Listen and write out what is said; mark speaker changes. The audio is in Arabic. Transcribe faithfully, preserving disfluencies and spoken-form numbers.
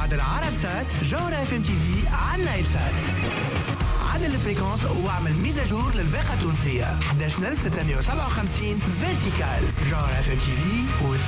Speaker 1: بعد العرب سات جوهرة اف ام تي في على النايل سات. عدل الفريكونس واعمل ميزاجور للباقة التونسية احد عشر ستمية وسبعة وخمسين فيرتيكال. جوهرة اف ام تي في